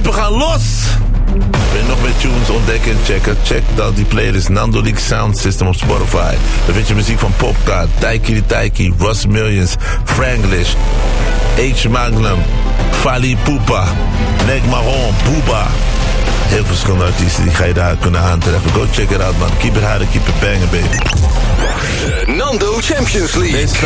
We gaan los! Wil je nog meer tunes ontdekken en checken? Check dan die playlist Nando League Sound System op Spotify. Daar vind je muziek van Popka, Taiki Taiki, Russ Millions, Franglish, H. Magnum, Fali Poupa, Nek Marron, Booba. Heel verschillende artiesten, die ga je daar kunnen aantreffen. Go check it out, man. Keep it hard and keep it banging, baby. Nando Champions League. Deze